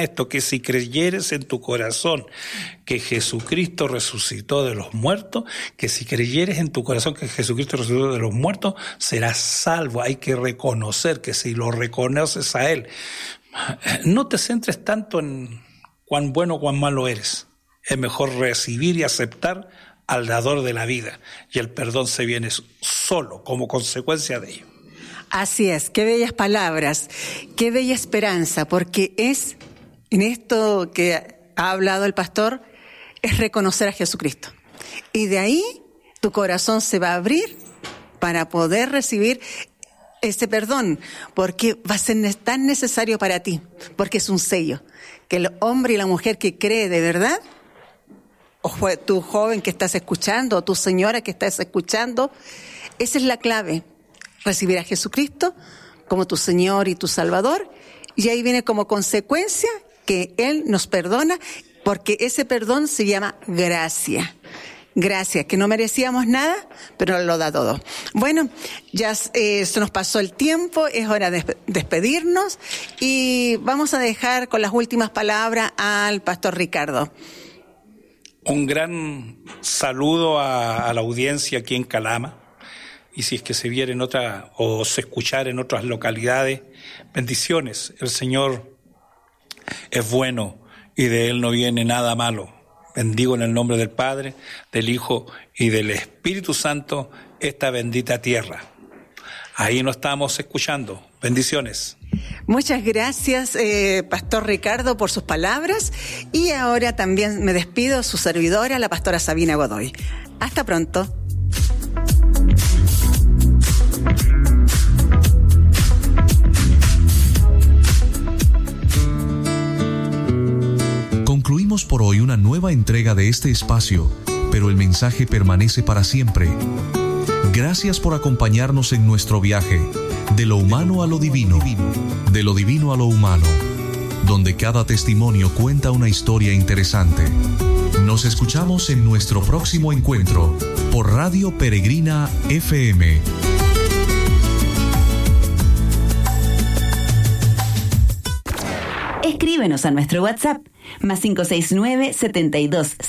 esto, que si creyeres en tu corazón que Jesucristo resucitó de los muertos, que si creyeres en tu corazón que Jesucristo resucitó de los muertos, serás salvo. Hay que reconocer que si lo reconoces a Él, no te centres tanto en cuán bueno o cuán malo eres. Es mejor recibir y aceptar al dador de la vida, y el perdón se viene solo como consecuencia de ello. Así es, qué bellas palabras, qué bella esperanza, porque es en esto que ha hablado el pastor, es reconocer a Jesucristo. Y de ahí tu corazón se va a abrir para poder recibir ese perdón, porque va a ser tan necesario para ti, porque es un sello, que el hombre y la mujer que cree de verdad, o tu joven que estás escuchando, o tu señora que estás escuchando, esa es la clave. Recibir a Jesucristo como tu Señor y tu Salvador, y ahí viene como consecuencia que Él nos perdona, porque ese perdón se llama gracia. Gracia, que no merecíamos nada, pero lo da todo. Bueno, ya se nos pasó el tiempo, es hora de despedirnos, y vamos a dejar con las últimas palabras al pastor Ricardo. Un gran saludo a la audiencia aquí en Calama. Y si es que se viera en otra o se escuchara en otras localidades, bendiciones. El Señor es bueno y de Él no viene nada malo. Bendigo en el nombre del Padre, del Hijo y del Espíritu Santo esta bendita tierra. Ahí nos estamos escuchando. Bendiciones. Muchas gracias, Pastor Ricardo, por sus palabras. Y ahora también me despido, su servidora, la pastora Sabina Godoy. Hasta pronto. Concluimos por hoy una nueva entrega de este espacio, pero el mensaje permanece para siempre. Gracias por acompañarnos en nuestro viaje, de lo humano a lo divino, de lo divino a lo humano, donde cada testimonio cuenta una historia interesante. Nos escuchamos en nuestro próximo encuentro, por Radio Peregrina FM. Escríbenos a nuestro WhatsApp, más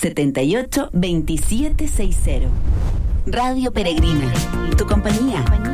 569-7278-2760. Radio Peregrina, tu compañía.